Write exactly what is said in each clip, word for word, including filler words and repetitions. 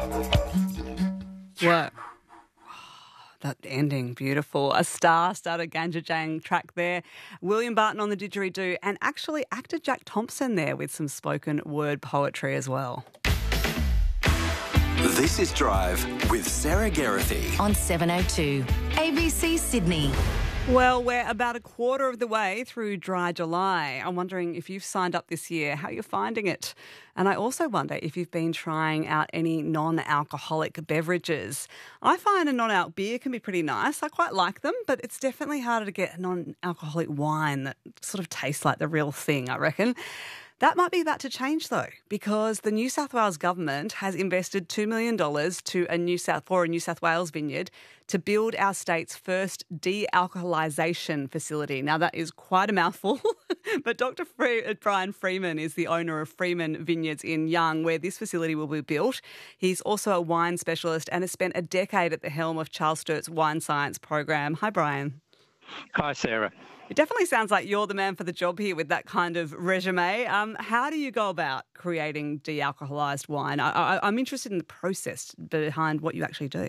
What? That ending, beautiful. A star-studded Ganjajang track there. William Barton on the didgeridoo, and actually actor Jack Thompson there with some spoken word poetry as well. This is Drive with Sarah Geraghty on seven oh two A B C Sydney. Well, we're about a quarter of the way through Dry July. I'm wondering if you've signed up this year, how you're finding it. And I also wonder if you've been trying out any non-alcoholic beverages. I find a non-alc beer can be pretty nice. I quite like them, but it's definitely harder to get non-alcoholic wine that sort of tastes like the real thing, I reckon. That might be about to change, though, because the New South Wales government has invested two million dollars to a New South for a New South Wales vineyard to build our state's first de-alcoholisation facility. Now, that is quite a mouthful, but Doctor Fre- Brian Freeman is the owner of Freeman Vineyards in Young, where this facility will be built. He's also a wine specialist and has spent a decade at the helm of Charles Sturt's Wine Science program. Hi, Brian. Hi, Sarah. It definitely sounds like you're the man for the job here with that kind of resume. Um, how do you go about creating de-alcoholised wine? I, I, I'm interested in the process behind what you actually do.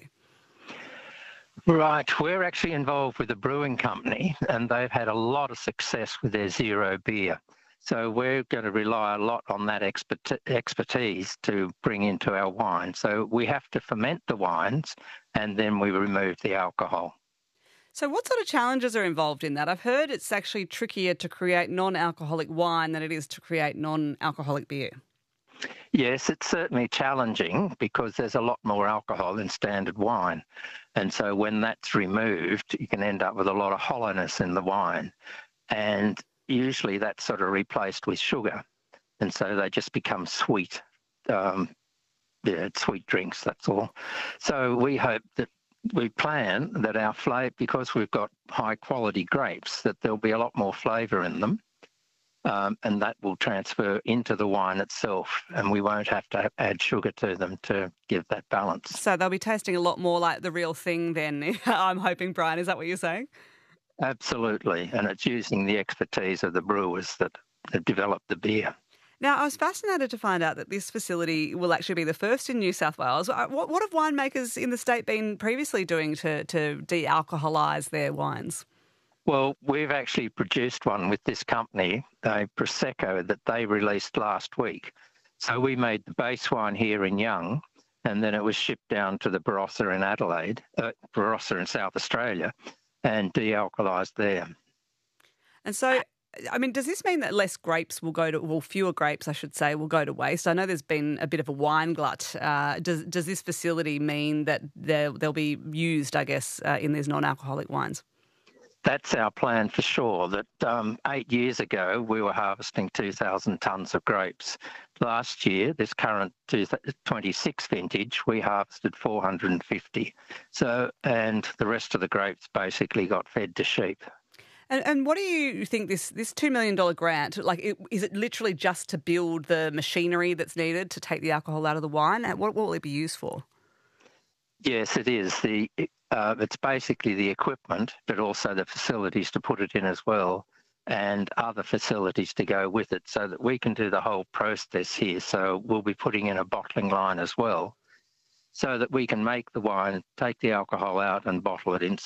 Right. We're actually involved with a brewing company, and they've had a lot of success with their zero beer. So we're going to rely a lot on that expert- expertise to bring into our wine. So we have to ferment the wines, and then we remove the alcohol. So what sort of challenges are involved in that? I've heard it's actually trickier to create non-alcoholic wine than it is to create non-alcoholic beer. Yes, it's certainly challenging because there's a lot more alcohol in standard wine. And so when that's removed, you can end up with a lot of hollowness in the wine. And usually that's sort of replaced with sugar. And so they just become sweet. Um, yeah, sweet drinks, that's all. So we hope that we plan that our flavour, because we've got high quality grapes, that there'll be a lot more flavour in them, um, and that will transfer into the wine itself, and we won't have to add sugar to them to give that balance. So they'll be tasting a lot more like the real thing then, I'm hoping, Brian. Is that what you're saying? Absolutely, and it's using the expertise of the brewers that have developed the beer. Now, I was fascinated to find out that this facility will actually be the first in New South Wales. What, what have winemakers in the state been previously doing to, to de-alcoholise their wines? Well, we've actually produced one with this company, a Prosecco, that they released last week. So we made the base wine here in Young, and then it was shipped down to the Barossa in Adelaide, uh, Barossa in South Australia, and de-alcoholised there. And so, I mean, does this mean that less grapes will go to, well, fewer grapes, I should say, will go to waste? I know there's been a bit of a wine glut. Uh, does does this facility mean that they'll, they'll be used, I guess, uh, in these non-alcoholic wines? That's our plan for sure. That um, eight years ago, we were harvesting two thousand tonnes of grapes. Last year, this current twenty-six vintage, we harvested four hundred fifty. So, and the rest of the grapes basically got fed to sheep. And, and what do you think this, this two million dollars grant, like, it, is it literally just to build the machinery that's needed to take the alcohol out of the wine? What, what will it be used for? Yes, it is. The uh, It's basically the equipment, but also the facilities to put it in as well, and other facilities to go with it so that we can do the whole process here. So we'll be putting in a bottling line as well so that we can make the wine, take the alcohol out and bottle it in